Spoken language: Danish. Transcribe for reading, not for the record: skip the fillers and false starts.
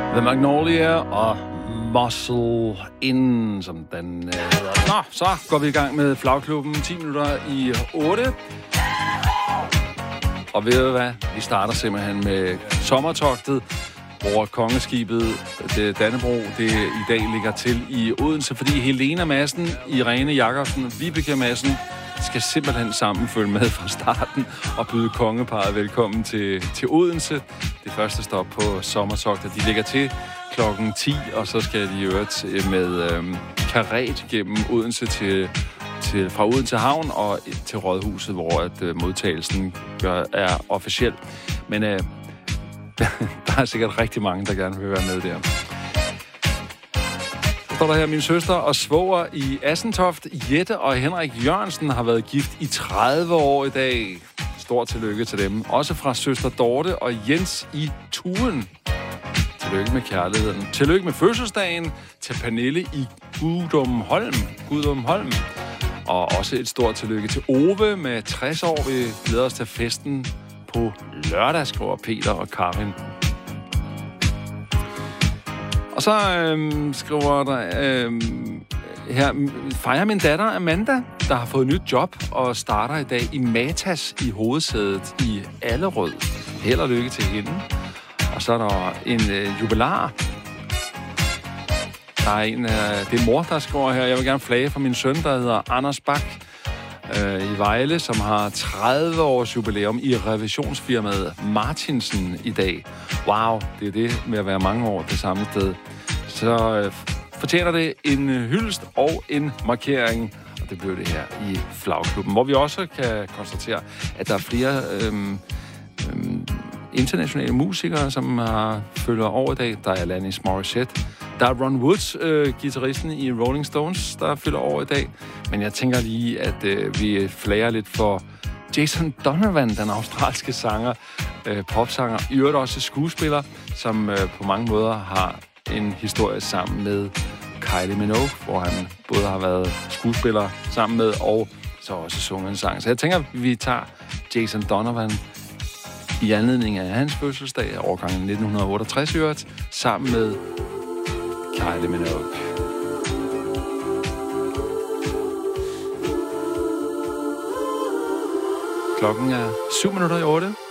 The Magnolia og Muscle In, som den hedder. Nå, så går vi i gang med Flagklubben 10 minutter i 8. Og ved du hvad? Vi starter simpelthen med sommertogtet, hvor kongeskibet Dannebrog det i dag ligger til i Odense, fordi Helena Madsen, Irene Jacobsen og Vibeke Madsen skal simpelthen sammen følge med fra starten og byde kongeparret velkommen til Odense. Det første stop på sommertogtet. De ligger til klokken 10, og så skal de øvrigt med karet gennem Odense fra Odense Havn og til Rådhuset, hvor at modtagelsen er officiel. Men der er sikkert rigtig mange, der gerne vil være med der. Så står der her, min søster og svoger i Assentoft, Jette og Henrik Jørgensen, har været gift i 30 år i dag. Stort tillykke til dem. Også fra søster Dorte og Jens i Tuen. Tillykke med kærligheden. Tillykke med fødselsdagen til Pernille i Gudumholm. Og også et stort tillykke til Ove med 60 år. Vi glæder os til festen på lørdag, skriver Peter og Karin. Og så skriver der her, fejrer min datter Amanda, der har fået nyt job og starter i dag i Matas i hovedsædet i Allerød. Held og lykke til hende. Og så er der en jubilar. Der er det er mor, der skriver her. Jeg vil gerne flage for min søn, der hedder Anders Bak i Vejle, som har 30 års jubilæum i revisionsfirmaet Martinsen i dag. Wow, det er det med at være mange år det samme sted. Så fortjener det en hyldest og en markering, og det bliver det her i Flagklubben, hvor vi også kan konstatere, at der er flere internationale musikere, som følger over i dag. Der er Alanis Morissette. Der er Ron Woods, guitaristen i Rolling Stones, der fylder over i dag. Men jeg tænker lige, at vi flager lidt for Jason Donovan, den australske sanger, popsanger, i øvrigt også skuespiller, som på mange måder har en historie sammen med Kylie Minogue, hvor han både har været skuespiller sammen med, og så også sunget en sang. Så jeg tænker, at vi tager Jason Donovan i anledning af hans fødselsdag, årgangen 1968 i øvrigt, sammen med Kylie Minogue. Klokken er 7 minutter i 8.